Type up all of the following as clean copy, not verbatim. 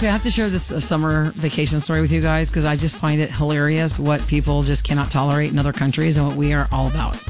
Okay, I have to share this summer vacation story with you guys because I just find it hilarious what people just cannot tolerate in other countries and what we are all about.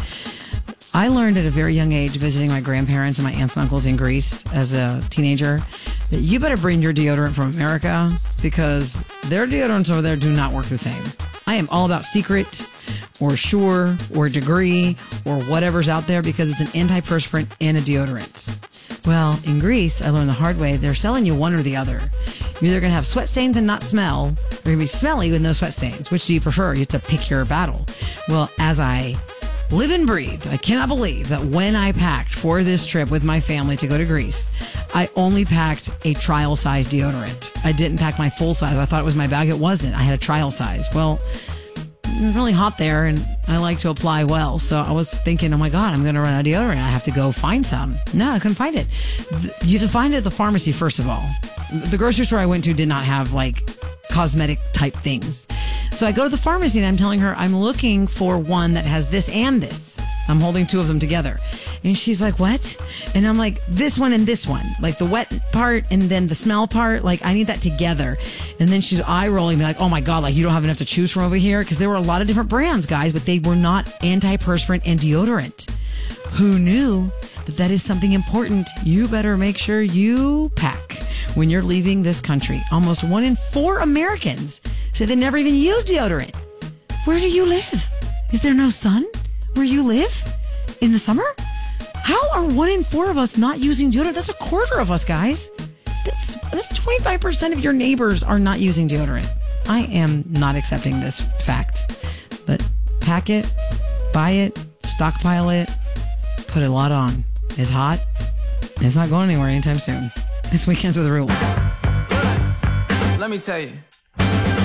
I learned at a very young age, visiting my grandparents and my aunts and uncles in Greece as a teenager, that you better bring your deodorant from America because their deodorants over there do not work the same. I am all about Secret or Sure or Degree or whatever's out there because it's an antiperspirant and a deodorant. Well, in Greece, I learned the hard way, they're selling you one or the other. You're either going to have sweat stains and not smell, or you're going to be smelly with no sweat stains. Which do you prefer? You have to pick your battle. Well, as I live and breathe, I cannot believe that when I packed for this trip with my family to go to Greece, I only packed a trial size deodorant. I didn't pack my full size. I thought it was my bag. It wasn't. I had a trial size. Well, it was really hot there and I like to apply well. So I was thinking, oh my God, I'm going to run out of deodorant. I have to go find some. No, I couldn't find it. You have to find it at the pharmacy, first of all. The grocery store I went to did not have like cosmetic type things. So I go to the pharmacy and I'm telling her I'm looking for one that has this and this. I'm holding two of them together. And she's like, what? And I'm like, this one and this one. Like the wet part and then the smell part. Like I need that together. And then she's eye rolling me like, oh my God, like you don't have enough to choose from over here. Because there were a lot of different brands, guys, but they were not antiperspirant and deodorant. Who knew that that is something important? You better make sure you pack when you're leaving this country. Almost 1 in 4 Americans say they never even use deodorant. Where do you live? Is there no sun where you live in the summer? How are 1 in 4 of us not using deodorant? That's a quarter of us, guys. That's 25% of your neighbors are not using deodorant. I am not accepting this fact. But pack it, buy it, stockpile it, put a lot on. It's hot. It's not going anywhere anytime soon. This Weekends with Rule. Let me tell you.